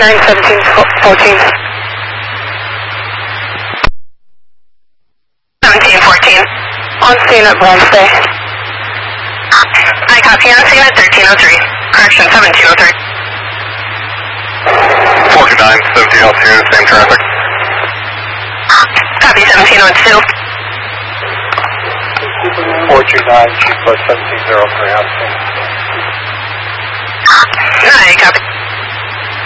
1714. 1714. On scene at Wednesday. I copy on scene at 1303. Correction, 1703. 429, 1702, same traffic. Copy, 1702. 429, Chief plus 1703 on scene. I copy.